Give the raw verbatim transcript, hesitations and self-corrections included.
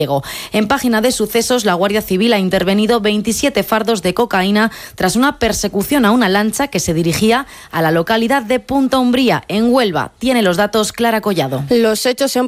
En página de sucesos, la Guardia Civil ha intervenido veintisiete fardos de cocaína tras una persecución a una lancha que se dirigía a la localidad de Punta Umbría, en Huelva. Tiene los datos Clara Collado. Los hechos se han